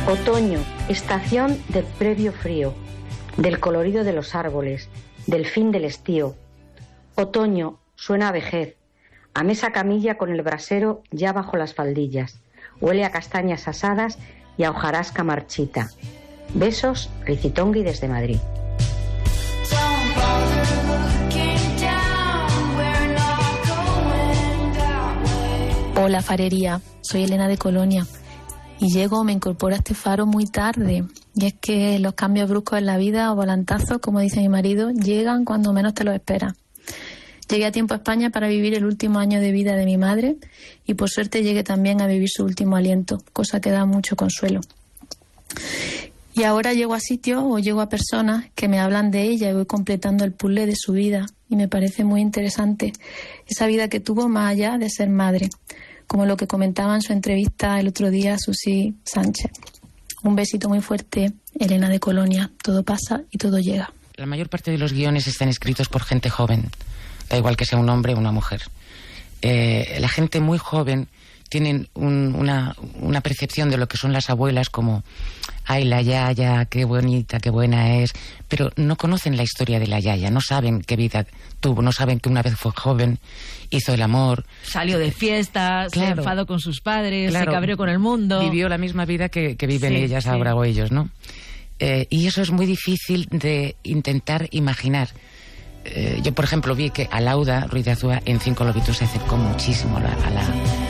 Otoño, estación del previo frío, del colorido de los árboles, del fin del estío. Otoño, suena a vejez, a mesa camilla con el brasero ya bajo las faldillas. Huele a castañas asadas y a hojarasca marchita. Besos, Ricitongui desde Madrid. Hola farería, soy Elena de Colonia y me incorporo a este faro muy tarde. Y es que los cambios bruscos en la vida o volantazos, como dice mi marido, llegan cuando menos te lo esperas. Llegué a tiempo a España para vivir el último año de vida de mi madre y por suerte llegué también a vivir su último aliento, cosa que da mucho consuelo. Y ahora llego a sitios o llego a personas que me hablan de ella y voy completando el puzzle de su vida y me parece muy interesante esa vida que tuvo más allá de ser madre, como lo que comentaba en su entrevista el otro día Susi Sánchez. Un besito muy fuerte, Elena de Colonia. Todo pasa y todo llega. La mayor parte de los guiones están escritos por gente joven, da igual que sea un hombre o una mujer. La gente muy joven tienen una percepción de lo que son las abuelas como ay, la yaya, qué bonita, qué buena es, pero no conocen la historia de la yaya, no saben qué vida tuvo, no saben que una vez fue joven, hizo el amor, salió de fiestas, claro, se enfadó con sus padres, claro, se cabreó con el mundo, vivió la misma vida que viven ellas ahora o ellos, ¿no? Y eso es muy difícil de intentar imaginar. Yo, por ejemplo, vi que a Lauda Ruiz de Azúa en 5 lobitos se acercó muchísimo a la